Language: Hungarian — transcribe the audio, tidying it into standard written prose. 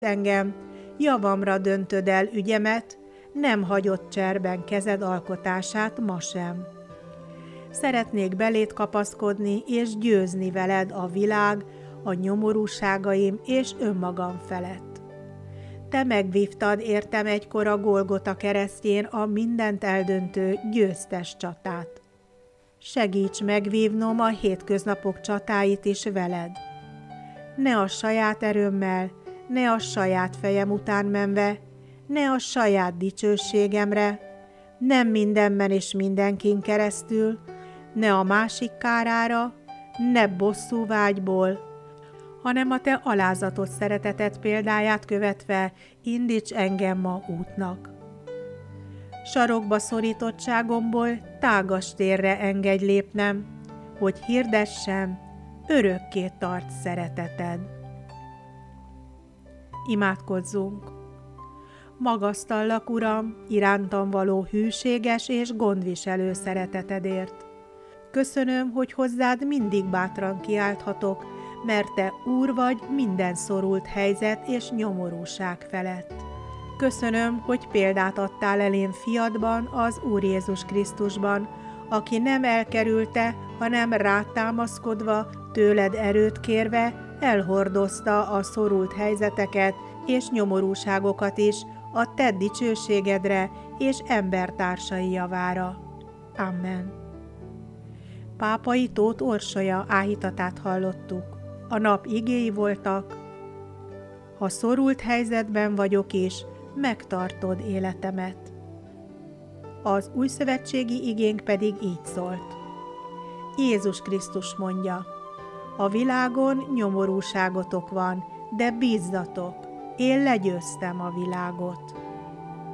engem, javamra döntöd el ügyemet, nem hagyott cserben kezed alkotását ma sem. Szeretnék beléd kapaszkodni és győzni veled a világ, a nyomorúságaim és önmagam felett. Te megvívtad értem egykor a Golgota keresztjén a mindent eldöntő győztes csatát. Segíts megvívnom a hétköznapok csatáit is veled. Ne a saját erőmmel, ne a saját fejem után menve, ne a saját dicsőségemre, nem mindenben és mindenkin keresztül, ne a másik kárára, ne bosszúvágyból, hanem a te alázatos szereteted példáját követve indíts engem ma útnak. Sarokba szorítottságomból tágas térre engedj lépnem, hogy hirdessem, örökké tart szereteted. Imádkozzunk! Magasztallak, Uram, irántam való hűséges és gondviselő szeretetedért. Köszönöm, hogy hozzád mindig bátran kiálthatok, mert te Úr vagy minden szorult helyzet és nyomorúság felett. Köszönöm, hogy példát adtál elém fiadban, az Úr Jézus Krisztusban, aki nem elkerülte, hanem rád támaszkodva, tőled erőt kérve, elhordozta a szorult helyzeteket és nyomorúságokat is a te dicsőségedre és embertársai javára. Amen. Pápai Tóth Orsolya áhítatát hallottuk. A nap igéi voltak: ha szorult helyzetben vagyok is, megtartod életemet. Az újszövetségi igénk pedig így szólt. Jézus Krisztus mondja: a világon nyomorúságotok van, de bízzatok, én legyőztem a világot.